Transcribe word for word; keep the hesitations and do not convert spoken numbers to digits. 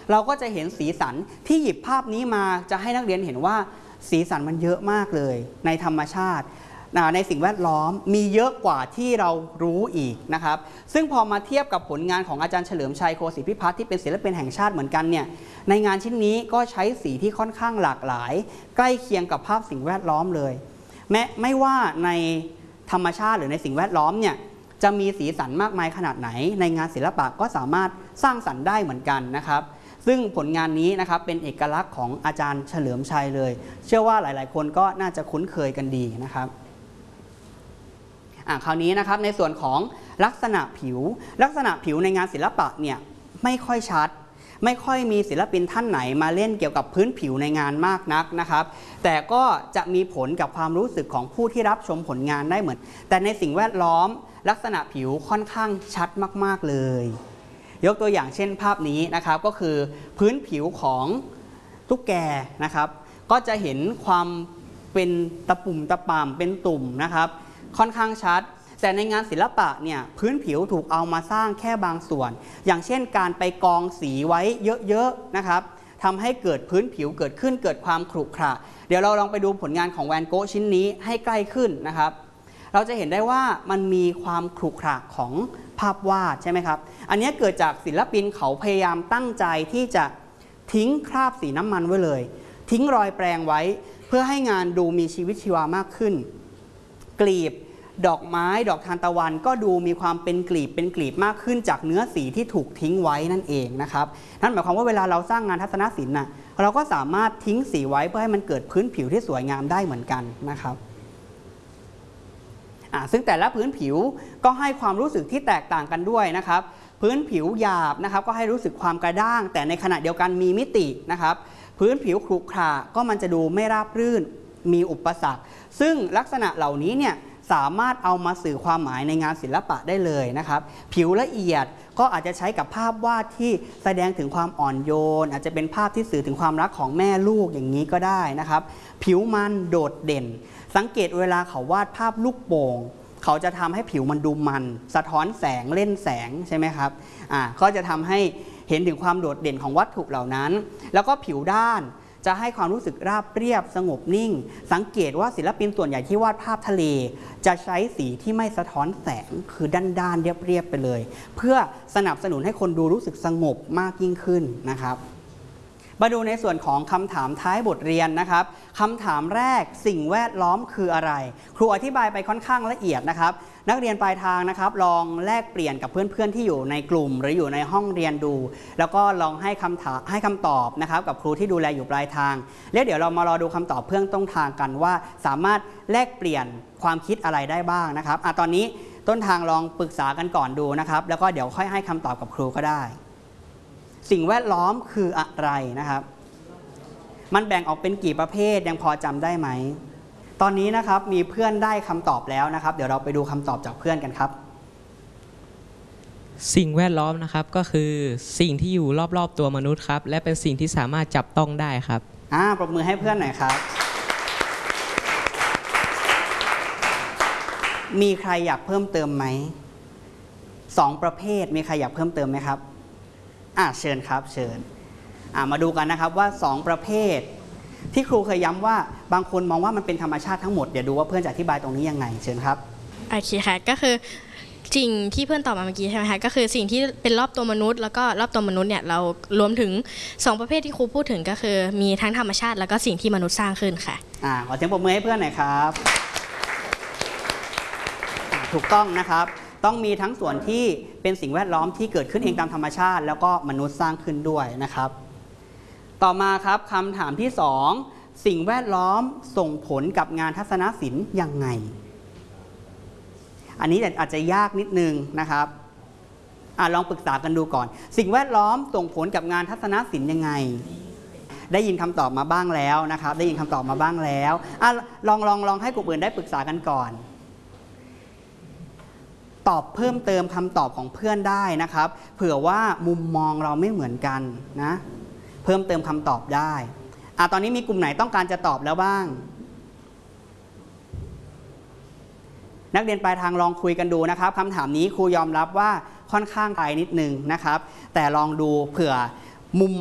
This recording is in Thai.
เราก็จะเห็นสีสันที่หยิบภาพนี้มาจะให้นักเรียนเห็นว่าสีสันมันเยอะมากเลยในธรรมชาติในสิ่งแวดล้อมมีเยอะกว่าที่เรารู้อีกนะครับซึ่งพอมาเทียบกับผลงานของอาจารย์เฉลิมชัยโคศิพิพัฒน์ที่เป็นศิลปินแห่งชาติเหมือนกันเนี่ยในงานชิ้นนี้ก็ใช้สีที่ค่อนข้างหลากหลายใกล้เคียงกับภาพสิ่งแวดล้อมเลยแม้ไม่ว่าในธรรมชาติหรือในสิ่งแวดล้อมเนี่ยจะมีสีสันมากมายขนาดไหนในงานศิลปะก็สามารถสร้างสรรค์ได้เหมือนกันนะครับซึ่งผลงานนี้นะครับเป็นเอกลักษณ์ของอาจารย์เฉลิมชัยเลยเชื่อว่าหลายๆคนก็น่าจะคุ้นเคยกันดีนะครับคราวนี้นะครับในส่วนของลักษณะผิวลักษณะผิวในงานศิลปะเนี่ยไม่ค่อยชัดไม่ค่อยมีศิลปินท่านไหนมาเล่นเกี่ยวกับพื้นผิวในงานมากนักนะครับแต่ก็จะมีผลกับความรู้สึกของผู้ที่รับชมผลงานได้เหมือนแต่ในสิ่งแวดล้อมลักษณะผิวค่อนข้างชัดมากๆเลยยกตัวอย่างเช่นภาพนี้นะครับก็คือพื้นผิวของตุ๊กแกนะครับก็จะเห็นความเป็นตะปุ่มตะปามเป็นตุ่มนะครับค่อนข้างชัดแต่ในงานศิลปะเนี่ยพื้นผิวถูกเอามาสร้างแค่บางส่วนอย่างเช่นการไปกองสีไว้เยอะๆนะครับทำให้เกิดพื้นผิวเกิดขึ้นเกิดความขรุขระเดี๋ยวเราลองไปดูผลงานของแวนโก๊ะชิ้นนี้ให้ใกล้ขึ้นนะครับเราจะเห็นได้ว่ามันมีความขรุขระของภาพวาดใช่ไหมครับอันนี้เกิดจากศิลปินเขาพยายามตั้งใจที่จะทิ้งคราบสีน้ำมันไว้เลยทิ้งรอยแปรงไว้เพื่อให้งานดูมีชีวิตชีวามากขึ้นกลีบดอกไม้ดอกทานตะวันก็ดูมีความเป็นกลีบเป็นกลีบมากขึ้นจากเนื้อสีที่ถูกทิ้งไว้นั่นเองนะครับนั่นหมายความว่าเวลาเราสร้างงานทัศนศิลป์น่ะเราก็สามารถทิ้งสีไว้เพื่อให้มันเกิดพื้นผิวที่สวยงามได้เหมือนกันนะครับอ่าซึ่งแต่ละพื้นผิวก็ให้ความรู้สึกที่แตกต่างกันด้วยนะครับพื้นผิวหยาบนะครับก็ให้รู้สึกความกระด้างแต่ในขณะเดียวกันมีมิตินะครับพื้นผิวขรุขระก็มันจะดูไม่ราบรื่นมีอุปสรรคซึ่งลักษณะเหล่านี้เนี่ยสามารถเอามาสื่อความหมายในงานศิลปะได้เลยนะครับผิวละเอียดก็อาจจะใช้กับภาพวาดที่แสดงถึงความอ่อนโยนอาจจะเป็นภาพที่สื่อถึงความรักของแม่ลูกอย่างนี้ก็ได้นะครับผิวมันโดดเด่นสังเกตเวลาเขาวาดภาพลูกโป่งเขาจะทำให้ผิวมันดูมันสะท้อนแสงเล่นแสงใช่ไหมครับอ่าก็จะทำให้เห็นถึงความโดดเด่นของวัตถุเหล่านั้นแล้วก็ผิวด้านจะให้ความรู้สึกราบเรียบสงบนิ่งสังเกตว่าศิลปินส่วนใหญ่ที่วาดภาพทะเลจะใช้สีที่ไม่สะท้อนแสงคือด้านๆเรียบๆไปเลยเพื่อสนับสนุนให้คนดูรู้สึกสงบมากยิ่งขึ้นนะครับมาดูในส่วนของคำถามท้ายบทเรียนนะครับคำถามแรกสิ่งแวดล้อมคืออะไรครูอธิบายไปค่อนข้างละเอียดนะครับนักเรียนปลายทางนะครับลองแลกเปลี่ยนกับเพื่อนๆที่อยู่ในกลุ่มหรืออยู่ในห้องเรียนดูแล้วก็ลองให้คำถามให้คำตอบนะครับกับครูที่ดูแลอยู่ปลายทางแล้วเดี๋ยวเรามารอดูคำตอบเพื่อนต้นทางกันว่าสามารถแลกเปลี่ยนความคิดอะไรได้บ้างนะครับอ่ะตอนนี้ต้นทางลองปรึกษากันก่อนดูนะครับแล้วก็เดี๋ยวค่อยให้คำตอบกับครูก็ได้สิ่งแวดล้อมคืออะไรนะครับมันแบ่งออกเป็นกี่ประเภทยังพอจำได้ไหมตอนนี้นะครับมีเพื่อนได้คำตอบแล้วนะครับเดี๋ยวเราไปดูคำตอบจากเพื่อนกันครับสิ่งแวดล้อมนะครับก็คือสิ่งที่อยู่รอบๆตัวมนุษย์ครับและเป็นสิ่งที่สามารถจับต้องได้ครับอ่าปรบมือให้เพื่อนหน่อยครับมีใครอยากเพิ่มเติมไหมสองประเภทมีใครอยากเพิ่มเติมไหมครับอ่าเชิญครับเชิญอ่ามาดูกันนะครับว่าสองประเภทที่ครูเคยย้ำว่าบางคนมองว่ามันเป็นธรรมชาติทั้งหมดเดี๋ยวดูว่าเพื่อนจะอธิบายตรงนี้ยังไงเชิญครับโอเคค่ะก็คือสิ่งที่เพื่อนตอบมาเมื่อกี้ใช่ไหมคะก็คือสิ่งที่เป็นรอบตัวมนุษย์แล้วก็รอบตัวมนุษย์เนี่ยเรารวมถึงสองประเภทที่ครูพูดถึงก็คือมีทั้งธรรมชาติแล้วก็สิ่งที่มนุษย์สร้างขึ้นค่ะอ่าขอเสียงปรบมือให้เพื่อนหน่อยครับถูกต้องนะครับต้องมีทั้งส่วนที่เป็นสิ่งแวดล้อมที่เกิดขึ้นเองตามธรรมชาติแล้วก็มนุษย์สร้างขึ้นด้วยนะครับต่อมาครับคำถามที่สองสิ่งแวดล้อมส่งผลกับงานทัศนศิลป์ยังไงอันนี้อาจจะยากนิดนึงนะครับอ่ะลองปรึกษากันดูก่อนสิ่งแวดล้อมส่งผลกับงานทัศนศิลป์ยังไงได้ยินคำตอบมาบ้างแล้วนะครับได้ยินคำตอบมาบ้างแล้วอ่ะลองลองลองให้กลุ่มอื่นได้ปรึกษากันก่อนตอบเพิ่มเติมคำตอบของเพื่อนได้นะครับเผื่อว่ามุมมองเราไม่เหมือนกันนะเพิ่มเติมคำตอบได้อ่ะตอนนี้มีกลุ่มไหนต้องการจะตอบแล้วบ้างนักเรียนปลายทางลองคุยกันดูนะครับคำถามนี้ครูยอมรับว่าค่อนข้างไกลนิดนึงนะครับแต่ลองดูเผื่อมุม